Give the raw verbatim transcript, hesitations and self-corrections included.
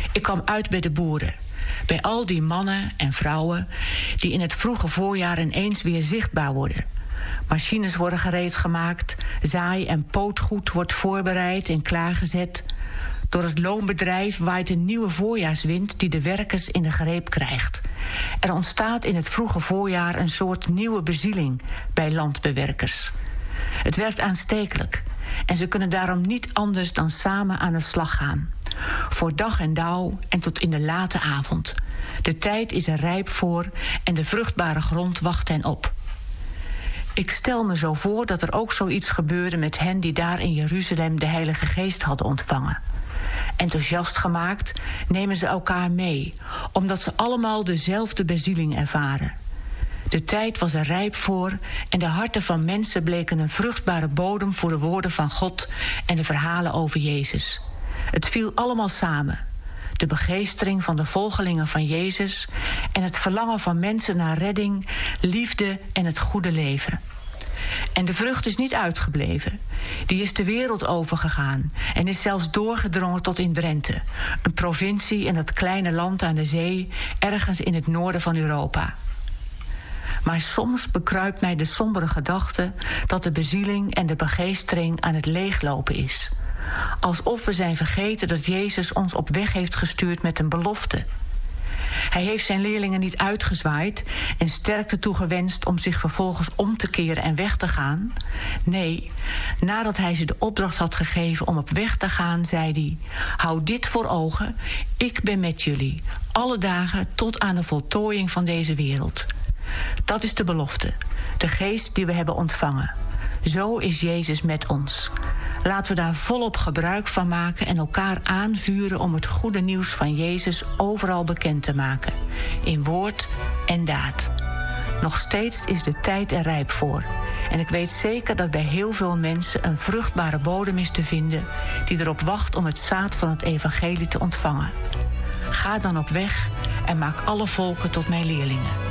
Ik kwam uit bij de boeren. Bij al die mannen en vrouwen die in het vroege voorjaar ineens weer zichtbaar worden. Machines worden gereed gemaakt, zaai- en pootgoed wordt voorbereid en klaargezet. Door het loonbedrijf waait een nieuwe voorjaarswind die de werkers in de greep krijgt. Er ontstaat in het vroege voorjaar een soort nieuwe bezieling bij landbewerkers. Het werkt aanstekelijk en ze kunnen daarom niet anders dan samen aan de slag gaan. Voor dag en dauw en tot in de late avond. De tijd is er rijp voor en de vruchtbare grond wacht hen op. Ik stel me zo voor dat er ook zoiets gebeurde met hen die daar in Jeruzalem de Heilige Geest hadden ontvangen. Enthousiast gemaakt nemen ze elkaar mee, omdat ze allemaal dezelfde bezieling ervaren. De tijd was er rijp voor en de harten van mensen bleken een vruchtbare bodem voor de woorden van God en de verhalen over Jezus. Het viel allemaal samen. De begeestering van de volgelingen van Jezus en het verlangen van mensen naar redding, liefde en het goede leven. En de vrucht is niet uitgebleven. Die is de wereld overgegaan en is zelfs doorgedrongen tot in Drenthe, een provincie in dat kleine land aan de zee, ergens in het noorden van Europa. Maar soms bekruipt mij de sombere gedachte dat de bezieling en de begeestering aan het leeglopen is. Alsof we zijn vergeten dat Jezus ons op weg heeft gestuurd met een belofte. Hij heeft zijn leerlingen niet uitgezwaaid en sterkte toegewenst om zich vervolgens om te keren en weg te gaan. Nee, nadat hij ze de opdracht had gegeven om op weg te gaan, zei hij: hou dit voor ogen, ik ben met jullie, alle dagen tot aan de voltooiing van deze wereld. Dat is de belofte, de geest die we hebben ontvangen. Zo is Jezus met ons. Laten we daar volop gebruik van maken en elkaar aanvuren om het goede nieuws van Jezus overal bekend te maken, in woord en daad. Nog steeds is de tijd er rijp voor. En ik weet zeker dat bij heel veel mensen een vruchtbare bodem is te vinden die erop wacht om het zaad van het evangelie te ontvangen. Ga dan op weg en maak alle volken tot mijn leerlingen.